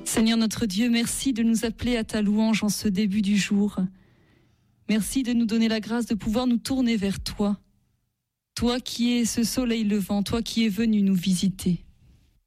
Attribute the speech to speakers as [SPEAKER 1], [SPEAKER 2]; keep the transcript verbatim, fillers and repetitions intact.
[SPEAKER 1] Seigneur notre Dieu, merci de nous appeler à ta louange en ce début du jour. Merci de nous donner la grâce de pouvoir nous tourner vers toi. Toi qui es ce soleil levant, toi qui es venu nous visiter.